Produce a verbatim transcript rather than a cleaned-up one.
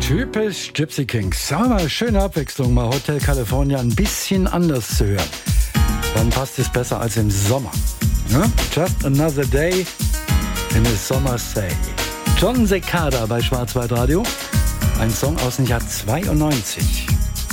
Typisch Gypsy Kings. Aber mal schöne Abwechslung, mal Hotel California ein bisschen anders zu hören. Dann passt es besser als im Sommer. Ne? Just Another Day in the Summer Say. John Cicada bei Schwarzwaldradio. Ein Song aus dem Jahr zweiundneunzig.